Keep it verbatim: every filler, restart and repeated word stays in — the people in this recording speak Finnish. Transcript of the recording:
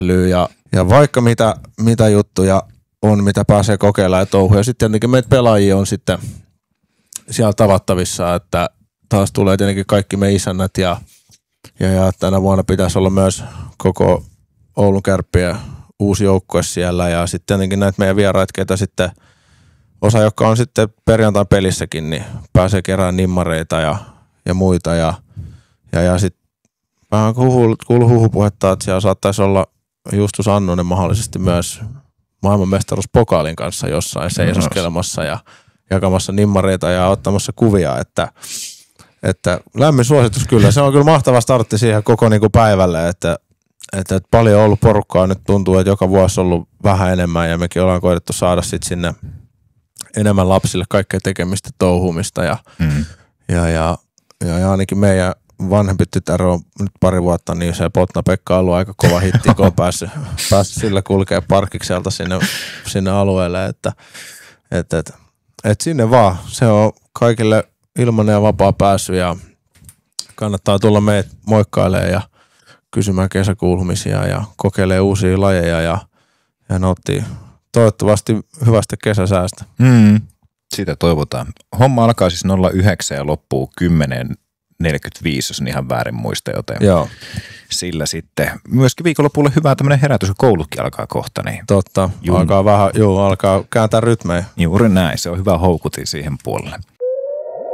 ja, ja vaikka mitä, mitä juttuja on, mitä pääsee kokeilemaan ja touhuja. Ja sitten tietenkin meitä pelaajia on sitten siellä tavattavissa, että taas tulee tietenkin kaikki me isännät ja, ja, ja tänä vuonna pitäisi olla myös koko Oulun Kärppien uusi joukkue siellä ja sitten tietenkin näitä meidän vieraita, ketä sitten osa, jotka on sitten perjantain pelissäkin, niin pääsee kerään nimmareita ja, ja muita ja, ja, ja sitten vähän kuuluu huhupuhetta, että siellä saattaisi olla Justus Annunen mahdollisesti myös maailmanmestaruuspokaalin kanssa jossain seisoskelmassa ja jakamassa nimmareita ja ottamassa kuvia, että, että lämmin suositus kyllä. Se on kyllä mahtava startti siihen koko niin kuin päivälle, että, että, että paljon on ollut porukkaa. Nyt tuntuu, että joka vuosi on ollut vähän enemmän ja mekin ollaan koetettu saada sit sinne enemmän lapsille kaikkea tekemistä, touhumista ja, mm. ja, ja, ja, ja ainakin meidän vanhempi tytär on nyt pari vuotta, niin se Potna-Pekka on ollut aika kova hitti, kun on päässyt, päässyt sillä kulkea parkkikselta sinne, sinne alueelle, että, että, että, että sinne vaan. Se on kaikille ilmainen ja vapaa pääsy ja kannattaa tulla meitä moikkailemaan ja kysymään kesäkuulumisia ja kokeilemaan uusia lajeja ja, ja nauttii toivottavasti hyvästä kesäsäästä. Mm, sitä toivotaan. Homma alkaa siis nolla yhdeksän ja loppuu kymmenen neljäkymmentäviisi, jos ihan väärin muista, joten Joo. sillä sitten myöskin viikonlopulle hyvä tämmöinen herätys, kun koulutkin alkaa kohta. Niin Totta, Jun... alkaa vähän, juu, alkaa kääntää rytmejä. Juuri näin, se on hyvä houkutin siihen puolelle.